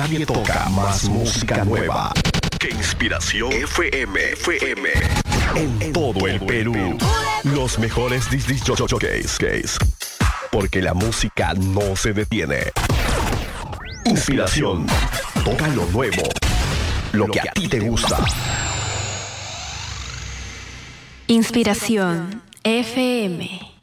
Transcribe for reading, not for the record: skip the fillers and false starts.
nadie toca más música nueva que Inspiración FM. En todo el Perú. Los mejores disc jockeys. Porque la música no se detiene. Inspiración. Toca lo nuevo. Lo que a ti te gusta. Inspiración FM.